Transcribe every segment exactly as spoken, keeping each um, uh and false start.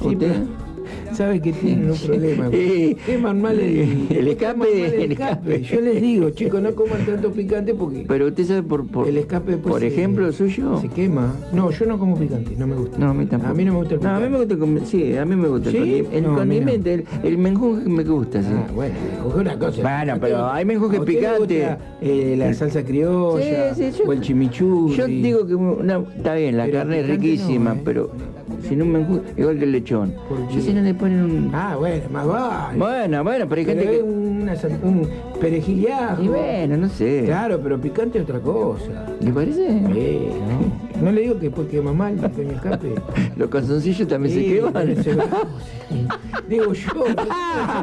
Sí, ¿Usted? sabe que tienen un problema. Eh, Queman mal el, el escape, queman mal el el escape. escape. Yo les digo, chicos, no coman tanto picante porque Pero usted sabe por, por, el escape después por se- ejemplo suyo. se quema. No, yo no como picante, no me gusta. No, a mí tampoco. A mí no me gusta el No, a picante. mí me gusta el com- sí, a mí me gusta ¿Sí? el, condi- el No, a mí no. condimento, el, el menjunje me gusta, sí. Ah, bueno, coge una cosa. Bueno, ¿A pero usted- hay menjunje a usted le picante. gusta, eh, la salsa criolla, Sí, sí, yo- o el chimichurri. Yo digo que una, está bien, la Pero carne es picante riquísima, no, ¿eh? pero sin un menjunje, igual que el lechón. ¿Por qué? Yo si no le ponen un... Ah, bueno, más vale. Bueno, bueno, pero hay Pero gente es que... una sal- un perejiliajo. Y bueno, no sé. Claro, pero picante es otra cosa. ¿Le parece? Eh, no. No le digo que después quema mal con el escape. Los calzoncillos también se Sí, queman. pero se va- sí. Digo yo. yo no como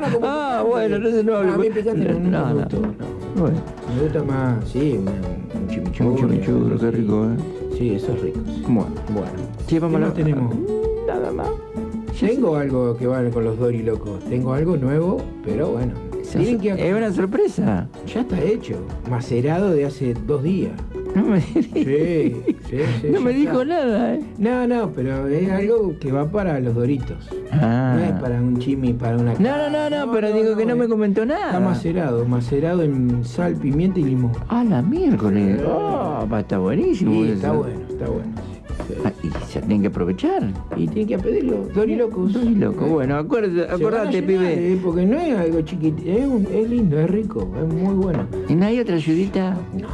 Ah, picante. bueno, entonces no hablo. A mí picante no, nunca no, me no, gustó. no. Bueno, Me gusta más, sí, un, un chimichurri. un chimichurri, algo qué así. rico, ¿eh? Sí, eso es rico. sí. Bueno, Bueno. sí, vamos ¿Qué a la- más tenemos? Nada más. Tengo algo que va con los dorilocos. Tengo algo nuevo, pero bueno. Tienen que Es una sorpresa. Ya está hecho. Macerado de hace dos días. No me, Sí, sí, sí. no ya me dijo está. nada, ¿eh? No, no, pero es algo que va para los doritos. Ah. No es para un chimi, para una No, no, no, no, pero digo que no me es- comentó Está nada. macerado, macerado en sal, pimienta y limón. Ah, la miércoles. Oh, va, está buenísimo. Sí, eso. está bueno, está bueno. sí, sí. Ah, y se tienen que aprovechar. Y tienen que pedirlo, dorilocos. Estoy loco. ¿Eh? Bueno, acuérdate, Se van a acordate, llenar, pibe. eh, porque no es algo chiquitito, es, un- es lindo, es rico, es muy bueno. ¿Y no hay otra ayudita?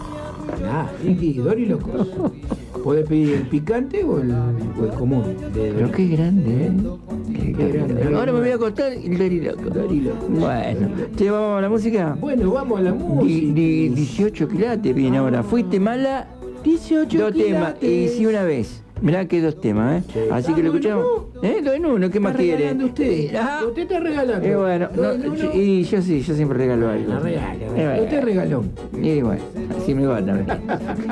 Nada, tienen que ir dorilocos. Podés pedir el picante o el, o el común. De Pero qué grande, ¿eh? Qué grande. Ahora me voy a acostar y el doriloco. Doriloco. Bueno, ¿te vamos a la música? Bueno, vamos a la Di- música. di- dieciocho quilates viene ahora. Fuiste mala, dieciocho dos temas. quilates. Y sí, una vez. Mirá que dos temas, ¿eh? Sí. Así que lo Ah, escuchamos. ¿Eh? Dos en uno, ¿qué más Está quiere? regalando usted. Ah. Usted está regalando. Y bueno, no, No, no, no. y yo sí, yo siempre regalo algo. No regala, Eh, bueno. usted regaló. Y bueno, así me va también.